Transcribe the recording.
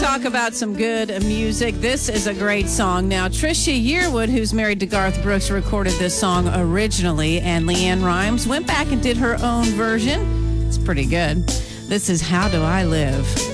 talk about some good music. This is a great song. Now, Trisha Yearwood, who's married to Garth Brooks, recorded this song originally, and LeAnn Rimes went back and did her own version. It's pretty good. This is How Do I Live?